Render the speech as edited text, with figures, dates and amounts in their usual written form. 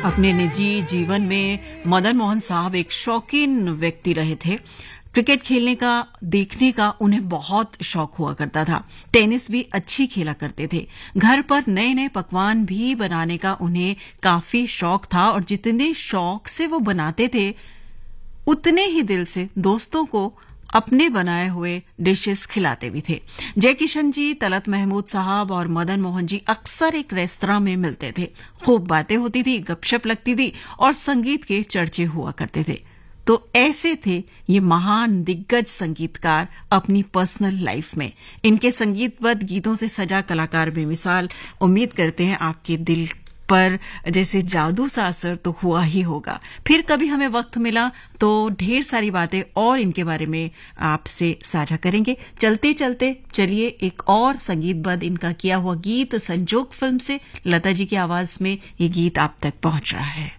अपने निजी जीवन में मदन मोहन साहब एक शौकीन व्यक्ति रहे थे। क्रिकेट खेलने का, देखने का उन्हें बहुत शौक हुआ करता था। टेनिस भी अच्छी खेला करते थे। घर पर नए नए पकवान भी बनाने का उन्हें काफी शौक था और जितने शौक से वो बनाते थे उतने ही दिल से दोस्तों को अपने बनाए हुए डिशेस खिलाते भी थे। जय किशन जी, तलत महमूद साहब और मदन मोहन जी अक्सर एक रेस्तरां में मिलते थे। खूब बातें होती थी, गपशप लगती थी और संगीत के चर्चे हुआ करते थे। तो ऐसे थे ये महान दिग्गज संगीतकार अपनी पर्सनल लाइफ में। इनके संगीतबद्ध गीतों से सजा कलाकार बेमिसाल। उम्मीद करते हैं आपके दिल पर जैसे जादू सा असर तो हुआ ही होगा। फिर कभी हमें वक्त मिला तो ढेर सारी बातें और इनके बारे में आपसे साझा करेंगे। चलते चलते चलिए एक और संगीतबद्ध इनका किया हुआ गीत संजोग फिल्म से लता जी की आवाज में ये गीत आप तक पहुंच रहा है।